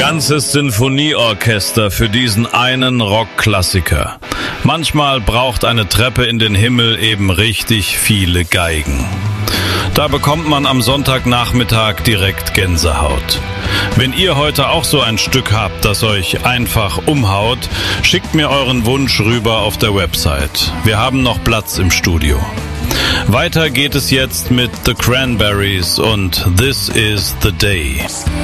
ganzes Sinfonieorchester für diesen einen Rockklassiker. Manchmal braucht eine Treppe in den Himmel eben richtig viele Geigen. Da bekommt man am Sonntagnachmittag direkt Gänsehaut. Wenn ihr heute auch so ein Stück habt, das euch einfach umhaut, schickt mir euren Wunsch rüber auf der Website. Wir haben noch Platz im Studio. Weiter geht es jetzt mit The Cranberries und This Is the Day.